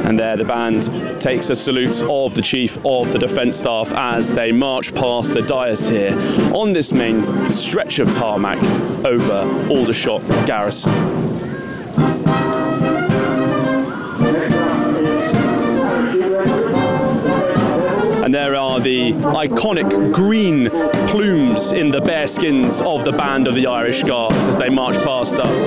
And there the band takes a salute of the Chief of the Defence Staff as they march past the dais here on this main stretch of tarmac over Aldershot Garrison. And there are the iconic green plumes in the bearskins of the band of the Irish Guards as they march past us.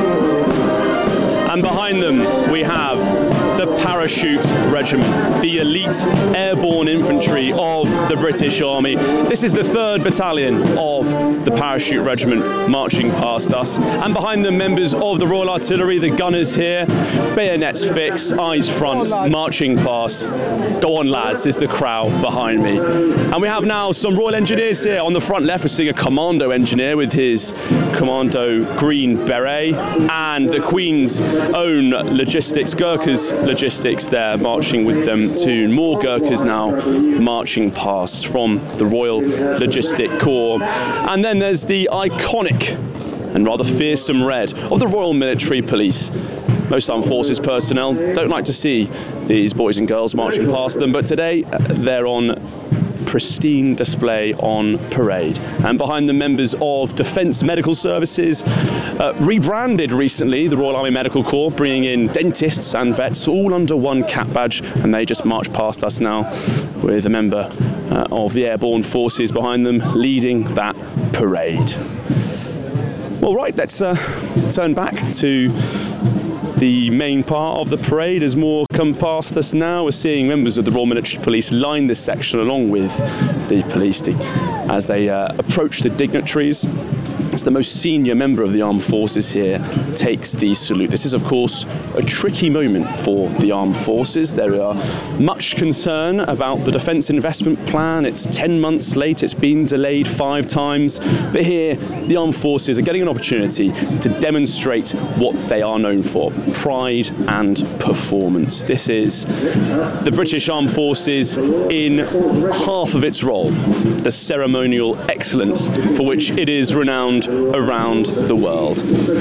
And behind them we have the Parachute Regiment, the elite airborne infantry of the British Army. This is the 3rd Battalion of the Parachute Regiment marching past us. And behind them, members of the Royal Artillery, the gunners here, bayonets fixed, eyes front, marching past. Go on, lads, is the crowd behind me. And we have now some Royal Engineers here. On the front left, we're seeing a Commando engineer with his Commando green beret, and the Queen's own logistics, Gurkha's logistics there, marching with them too. More Gurkhas now marching past from the Royal Logistic Corps. And then there's the iconic and rather fearsome red of the Royal Military Police. Most armed forces personnel don't like to see these boys and girls marching past them, but today they're on pristine display on parade. And behind the members of Defence Medical Services, rebranded recently, the Royal Army Medical Corps, bringing in dentists and vets all under one cap badge, and they just march past us now with a member of the Airborne Forces behind them leading that parade. Well, right, let's turn back to the main part of the parade as more come past us now. We're seeing members of the Royal Military Police line this section along with the police as they approach the dignitaries. As the most senior member of the armed forces here takes the salute. This is, of course, a tricky moment for the armed forces. There are much concern about the defence investment plan. It's 10 months late, it's been delayed 5 times. But here, the armed forces are getting an opportunity to demonstrate what they are known for: pride and performance. This is the British Armed Forces in half of its role, the ceremonial excellence for which it is renowned around the world.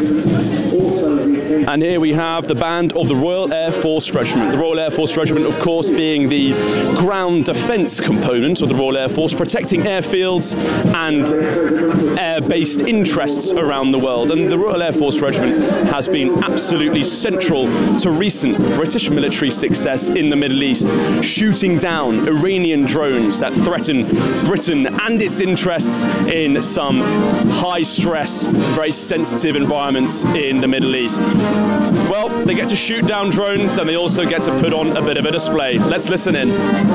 And here we have the band of the Royal Air Force Regiment. The Royal Air Force Regiment, of course, being the ground defence component of the Royal Air Force, protecting airfields and air-based interests around the world. And the Royal Air Force Regiment has been absolutely central to recent British military success in the Middle East, shooting down Iranian drones that threaten Britain and its interests in some high-stress, very sensitive environments in the Middle East. Well, they get to shoot down drones and they also get to put on a bit of a display. Let's listen in.